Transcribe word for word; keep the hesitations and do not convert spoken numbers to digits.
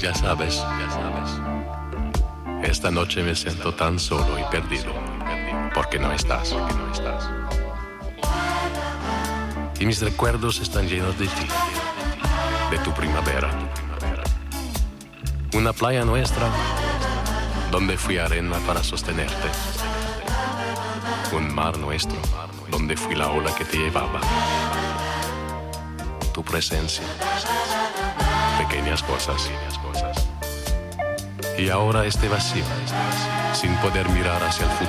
Ya sabes, ya sabes. Esta noche me siento tan solo y perdido, porque no estás, porque no estás. Y mis recuerdos están llenos de ti, de tu primavera. Una playa nuestra, donde fui arena para sostenerte. Un mar nuestro, donde fui la ola que te llevaba. Tu presencia, pequeñas cosas, pequeñas cosas. Y ahora este vacío, sin poder mirar hacia el futuro.